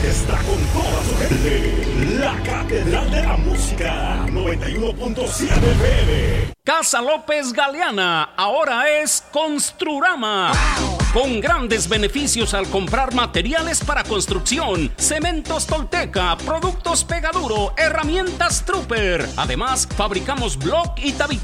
está con toda su gente. La Catedral de la Música, 91.7 FM. Casa López Galeana, ahora es Construrama. Con grandes beneficios al comprar materiales para construcción, cementos Tolteca, productos Pegaduro, herramientas Trooper. Además, fabricamos bloc y tabique